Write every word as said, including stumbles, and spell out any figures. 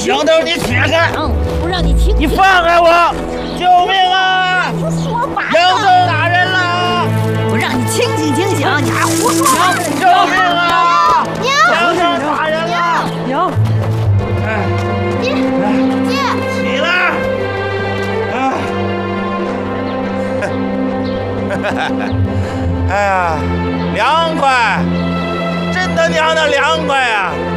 杨豆，你起开！ 不让你听， 你放开我！救命啊！ 说吧， 杨豆打人了！ 我让你清醒清醒，你还胡说！ 救命啊！杨豆打人了！ 娘， 哎， 爹，爹， 起来！哎，哎呀，凉快，真他娘的凉快呀！